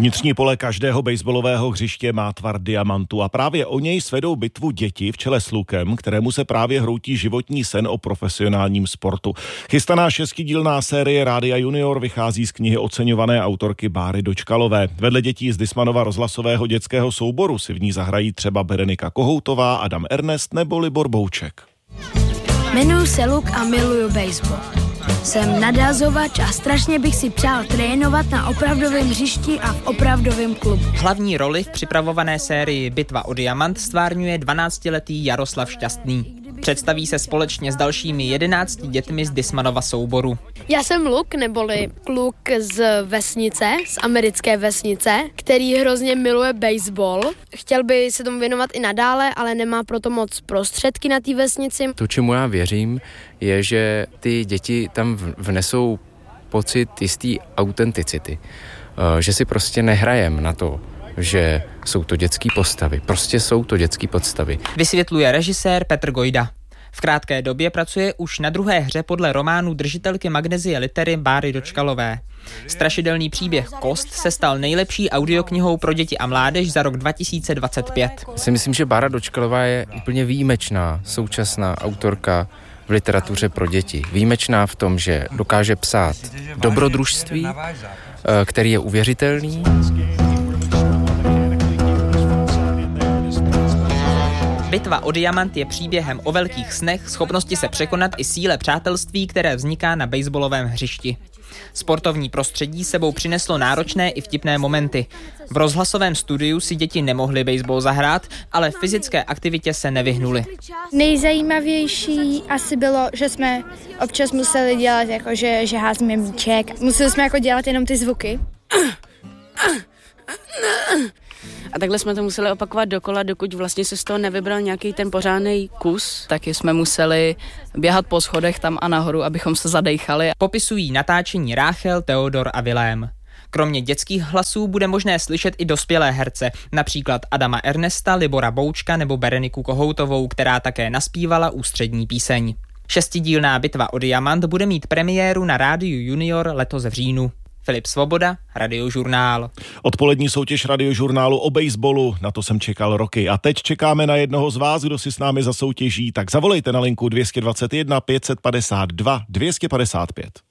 Vnitřní pole každého baseballového hřiště má tvar diamantu a právě o něj svedou bitvu děti v čele s Lukem, kterému se právě hroutí životní sen o profesionálním sportu. Chystaná 6dílná série Rádia Junior vychází z knihy oceňované autorky Báry Dočkalové. Vedle dětí z Dismanova rozhlasového dětského souboru si v ní zahrají třeba Berenika Kohoutová, Adam Ernest nebo Libor Bouček. Jmenuji se Luk a miluju baseball. Jsem nadázovač a strašně bych si přál trénovat na opravdovém hřišti a v opravdovém klubu. Hlavní roli v připravované sérii Bitva o diamant stvárňuje 12letý Jaroslav Šťastný. Představí se společně s dalšími 11 dětmi z Dismanova souboru. Já jsem Luk, neboli kluk z vesnice, z americké vesnice, který hrozně miluje baseball. Chtěl by se tomu věnovat i nadále, ale nemá proto moc prostředky na té vesnici. To, čemu já věřím, je, že ty děti tam vnesou pocit jistý autenticity. Že si prostě nehrajem na to, že jsou to dětský postavy. Prostě jsou to dětský postavy. Vysvětluje režisér Petr Gojda. V krátké době pracuje už na druhé hře podle románu držitelky Magnezie litery Báry Dočkalové. Strašidelný příběh Kost se stal nejlepší audioknihou pro děti a mládež za rok 2025. Si myslím, že Bára Dočkalová je úplně výjimečná současná autorka v literatuře pro děti. Výjimečná v tom, že dokáže psát dobrodružství, který je uvěřitelný. Bitva o diamant je příběhem o velkých snech, schopnosti se překonat i síle přátelství, které vzniká na baseballovém hřišti. Sportovní prostředí sebou přineslo náročné i vtipné momenty. V rozhlasovém studiu si děti nemohly baseball zahrát, ale fyzické aktivitě se nevyhnuli. Nejzajímavější asi bylo, že jsme občas museli dělat, jako že házíme míček. Museli jsme jako dělat jenom ty zvuky. A takhle jsme to museli opakovat dokola, dokud vlastně se z toho nevybral nějaký ten pořádný kus. Taky jsme museli běhat po schodech tam a nahoru, abychom se zadejchali. Popisují natáčení Ráchel, Teodor a Vilém. Kromě dětských hlasů bude možné slyšet i dospělé herce, například Adama Ernesta, Libora Boučka nebo Bereniku Kohoutovou, která také naspívala ústřední píseň. 6dílná Bitva o diamant bude mít premiéru na Rádiu Junior letos v říjnu. Filip Svoboda, Radiožurnál. Odpolední soutěž Radiožurnálu o baseballu, na to jsem čekal roky. A teď čekáme na jednoho z vás, kdo si s námi zasoutěží, tak zavolejte na linku 221 552 255.